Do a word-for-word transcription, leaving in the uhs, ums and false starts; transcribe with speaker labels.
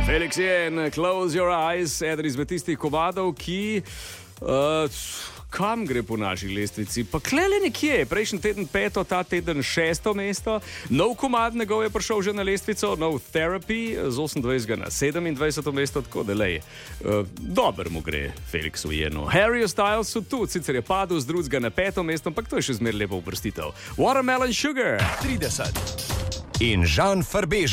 Speaker 1: Felix je Close Your Eyes, eden izmed tistih komadov, ki uh, kam gre po naši lestvici? Pa klele nekje, prejšnji teden peto, ta teden šesto mesto, nov komad njegov je prišel že na lestvico, nov Therapy z osemindvajsetega na sedemindvajseto mesto, tako da lej, uh, dober mu gre Felixu Jenu. Harry Stylesu tudi, sicer je padel z drugega na peto mesto, ampak to je še zmer lepo uvrstitev. Watermelon Sugar.
Speaker 2: trideset. In Žan Farbež.